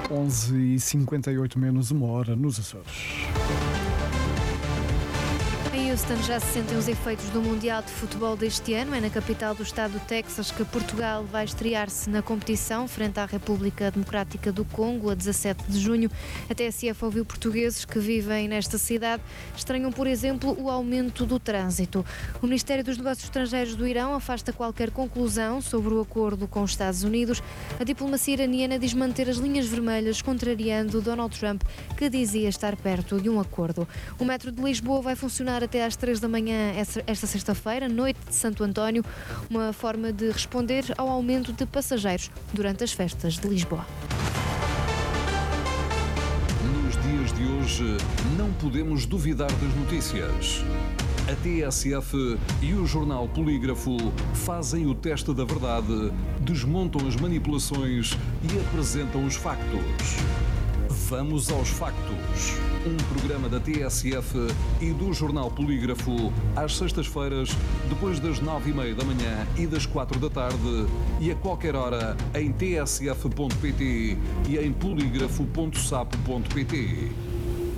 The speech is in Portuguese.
11h58 menos uma hora nos Açores. Em Houston já se sentem os efeitos do Mundial de Futebol deste ano. É na capital do estado do Texas que Portugal vai estrear-se na competição frente à República Democrática do Congo a 17 de junho. A TSF ouviu portugueses que vivem nesta cidade. Estranham, por exemplo, o aumento do trânsito. O Ministério dos Negócios Estrangeiros do Irão afasta qualquer conclusão sobre o acordo com os Estados Unidos. A diplomacia iraniana diz manter as linhas vermelhas, contrariando Donald Trump, que dizia estar perto de um acordo. O metro de Lisboa vai funcionar até às 3 da manhã esta sexta-feira, noite de Santo António, uma forma de responder ao aumento de passageiros durante as festas de Lisboa. Nos dias de hoje, não podemos duvidar das notícias. A TSF e o jornal Polígrafo fazem o teste da verdade, desmontam as manipulações e apresentam os factos. Vamos aos factos. Um programa da TSF e do jornal Polígrafo às sextas-feiras, depois das 9h30 da manhã e das 4 da tarde e a qualquer hora em tsf.pt e em polígrafo.sapo.pt.